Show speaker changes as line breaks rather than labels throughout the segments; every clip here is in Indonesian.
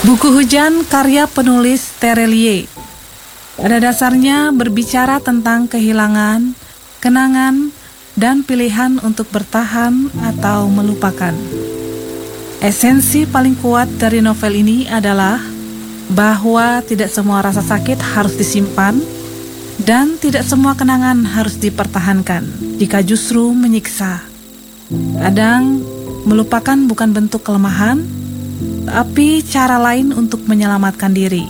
Buku Hujan karya penulis Terelie pada dasarnya berbicara tentang kehilangan, kenangan, dan pilihan untuk bertahan atau melupakan. Esensi paling kuat dari novel ini adalah bahwa tidak semua rasa sakit harus disimpan dan tidak semua kenangan harus dipertahankan jika justru menyiksa. Kadang, melupakan bukan bentuk kelemahan, tapi cara lain untuk menyelamatkan diri.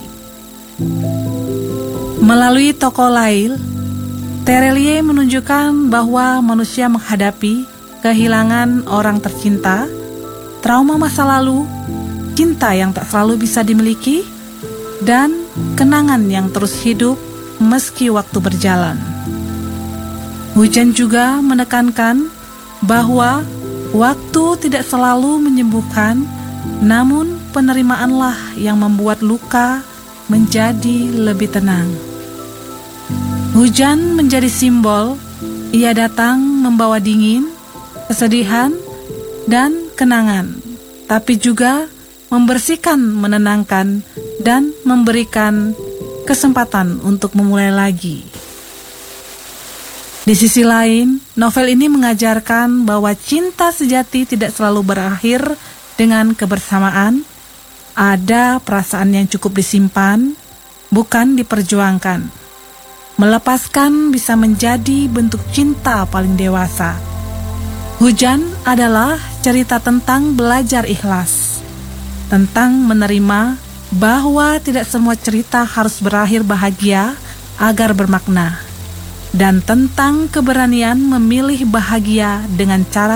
Melalui tokoh Lail, Terelie menunjukkan bahwa manusia menghadapi kehilangan orang tercinta, trauma masa lalu, cinta yang tak selalu bisa dimiliki, dan kenangan yang terus hidup meski waktu berjalan. Hujan juga menekankan bahwa waktu tidak selalu menyembuhkan, namun penerimaanlah yang membuat luka menjadi lebih tenang. Hujan menjadi simbol, ia datang membawa dingin, kesedihan, dan kenangan, tapi juga membersihkan, menenangkan, dan memberikan kesempatan untuk memulai lagi. Di sisi lain, novel ini mengajarkan bahwa cinta sejati tidak selalu berakhir dengan kebersamaan. Ada perasaan yang cukup disimpan, bukan diperjuangkan. Melepaskan bisa menjadi bentuk cinta paling dewasa. Hujan adalah cerita tentang belajar ikhlas, tentang menerima bahwa tidak semua cerita harus berakhir bahagia agar bermakna, dan tentang keberanian memilih bahagia dengan cara